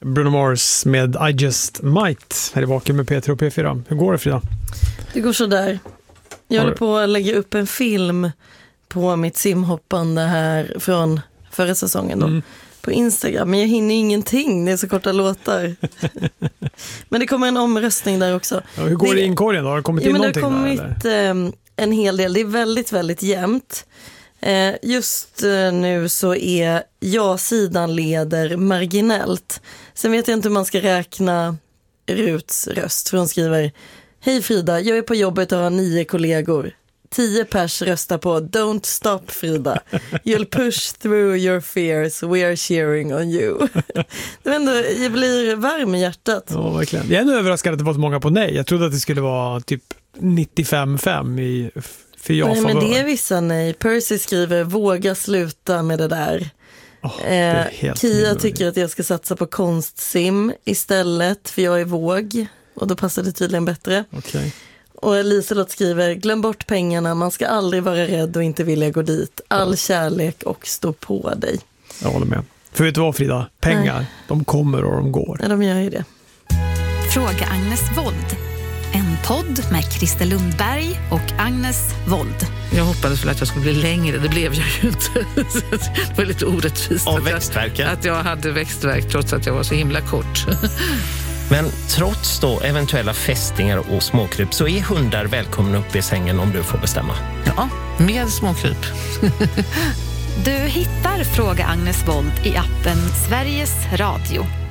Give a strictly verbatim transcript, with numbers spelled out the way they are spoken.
Bruno Mars med I Just Might här i Vaken med P tre och P fyra. Hur går det, Frida? Det går så där. Jag håller på att lägga upp en film på mitt simhoppande här från förra säsongen då, mm. på Instagram. Men jag hinner ingenting, det är så korta låtar. Men det kommer en omröstning där också. Ja, hur går det, det i inkorgen då? Har det kommit ja, in men någonting? Det har kommit där, eh, en hel del. Det är väldigt, väldigt jämnt. Eh, just eh, nu så är ja-sidan leder marginellt. Sen vet jag inte hur man ska räkna Ruts röst. För hon skriver: Hej Frida, jag är på jobbet och har nio kollegor. Tio pers röstar på Don't stop Frida. You'll push through your fears. We are cheering on you. Det är ändå, jag blir varm i hjärtat. Ja, verkligen. Jag är ändå överraskad att det var så många på nej. Jag trodde att det skulle vara typ nittiofem fem i för ja. Nej, men det är vissa nej. Percy skriver: våga sluta med det där. Oh, det är eh, Kia tycker att jag ska satsa på konstsim istället, för jag är våg. Och då passar det tydligen bättre. Okay. Och Liselott skriver: glöm bort pengarna, man ska aldrig vara rädd och inte vilja gå dit. All ja. kärlek och stå på dig. Jag håller med. För vet du vad, Frida? Pengar, Nej. de kommer och de går. Ja, de gör ju det. Fråga Agnes Wold. En podd med Christer Lundberg och Agnes Wold. Jag hoppades väl att jag skulle bli längre, det blev jag ju inte. Det var lite orättvist. Av växtverken? Att jag hade växtverk trots att jag var så himla kort. Men trots då eventuella fästingar och småkryp så är hundar välkomna upp i sängen om du får bestämma. Ja, med småkryp. Du hittar Fråga Agnes Wold i appen Sveriges Radio.